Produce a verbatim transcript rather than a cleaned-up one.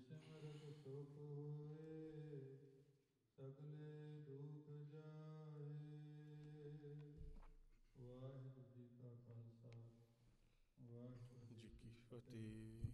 ਸਿਮਰਤ ਸੁਖ ਹੋਏ, ਸਗਲੇ ਦੁਖ ਜਾਏ। ਵਾਹਿਗੁਰੂ ਜੀ ਕਾ ਖਾਲਸਾ, ਵਾਹਿਗੁਰੂ ਜੀ ਕੀ ਫਤਿਹ।